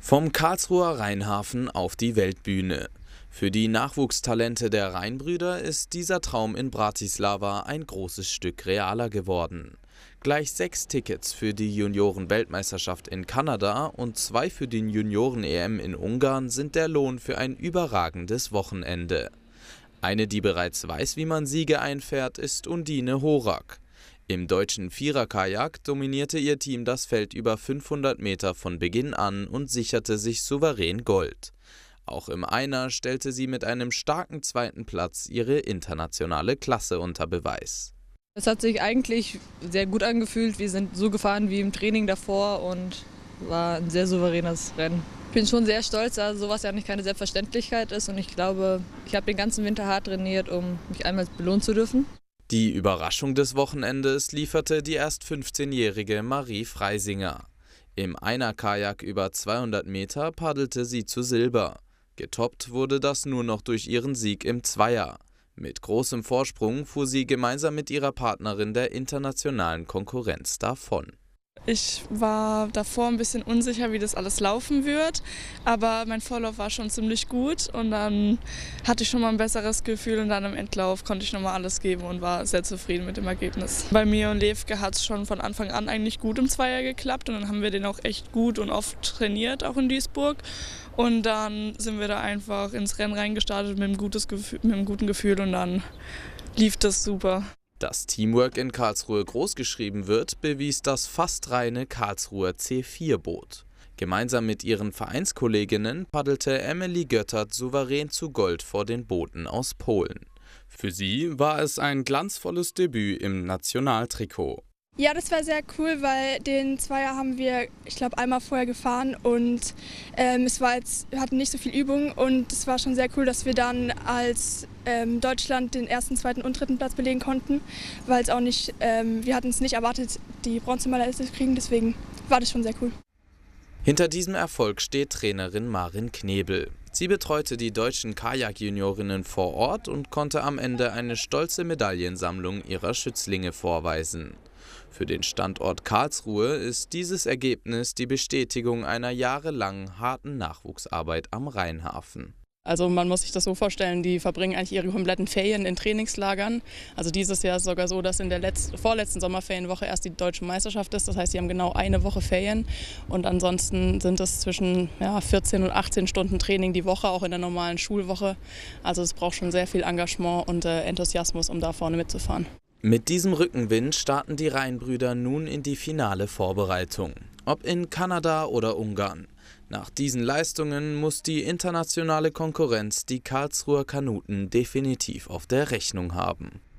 Vom Karlsruher Rheinhafen auf die Weltbühne. Für die Nachwuchstalente der Rheinbrüder ist dieser Traum in Bratislava ein großes Stück realer geworden. Gleich 6 Tickets für die Junioren-Weltmeisterschaft in Kanada und 2 für den Junioren-EM in Ungarn sind der Lohn für ein überragendes Wochenende. Eine, die bereits weiß, wie man Siege einfährt, ist Undine Horak. Im deutschen Viererkajak dominierte ihr Team das Feld über 500 Meter von Beginn an und sicherte sich souverän Gold. Auch im Einer stellte sie mit einem starken 2. Platz ihre internationale Klasse unter Beweis. Es hat sich eigentlich sehr gut angefühlt. Wir sind so gefahren wie im Training davor und war ein sehr souveränes Rennen. Ich bin schon sehr stolz, da sowas ja nicht keine Selbstverständlichkeit ist. Und ich glaube, ich habe den ganzen Winter hart trainiert, um mich einmal belohnen zu dürfen. Die Überraschung des Wochenendes lieferte die erst 15-jährige Marie Freisinger. Im Einer-Kajak über 200 Meter paddelte sie zu Silber. Getoppt wurde das nur noch durch ihren Sieg im Zweier. Mit großem Vorsprung fuhr sie gemeinsam mit ihrer Partnerin der internationalen Konkurrenz davon. Ich war davor ein bisschen unsicher, wie das alles laufen wird, aber mein Vorlauf war schon ziemlich gut und dann hatte ich schon mal ein besseres Gefühl und dann im Endlauf konnte ich nochmal alles geben und war sehr zufrieden mit dem Ergebnis. Bei mir und Levke hat es schon von Anfang an eigentlich gut im Zweier geklappt und dann haben wir den auch echt gut und oft trainiert, auch in Duisburg. Und dann sind wir da einfach ins Rennen reingestartet mit einem guten Gefühl und dann lief das super. Dass Teamwork in Karlsruhe großgeschrieben wird, bewies das fast reine Karlsruher C4-Boot. Gemeinsam mit ihren Vereinskolleginnen paddelte Emily Göttert souverän zu Gold vor den Booten aus Polen. Für sie war es ein glanzvolles Debüt im Nationaltrikot. Ja, das war sehr cool, weil den Zweier haben wir, ich glaube, einmal vorher gefahren und wir hatten nicht so viel Übung und es war schon sehr cool, dass wir dann als Deutschland den 1., 2. und 3. Platz belegen konnten, weil es auch nicht, wir hatten es nicht erwartet, die Bronzemedaille zu kriegen, deswegen war das schon sehr cool. Hinter diesem Erfolg steht Trainerin Marin Knebel. Sie betreute die deutschen Kajak-Juniorinnen vor Ort und konnte am Ende eine stolze Medaillensammlung ihrer Schützlinge vorweisen. Für den Standort Karlsruhe ist dieses Ergebnis die Bestätigung einer jahrelangen harten Nachwuchsarbeit am Rheinhafen. Also man muss sich das so vorstellen, die verbringen eigentlich ihre kompletten Ferien in Trainingslagern. Also dieses Jahr ist es sogar so, dass in der vorletzten Sommerferienwoche erst die deutsche Meisterschaft ist. Das heißt, sie haben genau eine Woche Ferien und ansonsten sind es zwischen 14 und 18 Stunden Training die Woche, auch in der normalen Schulwoche. Also es braucht schon sehr viel Engagement und Enthusiasmus, um da vorne mitzufahren. Mit diesem Rückenwind starten die Rheinbrüder nun in die finale Vorbereitung. Ob in Kanada oder Ungarn. Nach diesen Leistungen muss die internationale Konkurrenz die Karlsruher Kanuten definitiv auf der Rechnung haben.